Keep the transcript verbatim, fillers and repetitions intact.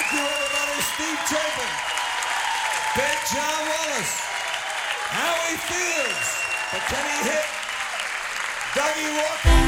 you, everybody. Steve Chapin, Big John Wallace, Howie Fields, the Kenny Hit, Dougie Walker.